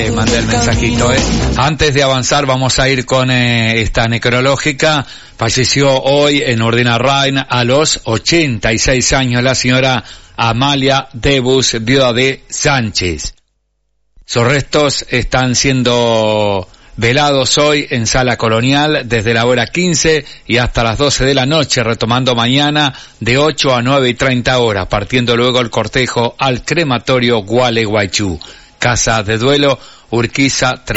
Mandé el mensajito, Antes de avanzar vamos a ir con esta necrológica. Falleció hoy en Urdinarrain a los 86 años la señora Amalia Debus, viuda de Sánchez. Sus restos están siendo velados hoy en Sala Colonial desde la hora 15 y hasta las 12 de la noche, retomando mañana de 8 a 9:30 horas, partiendo luego el cortejo al crematorio Gualeguaychú. Casa de Duelo, Urquiza.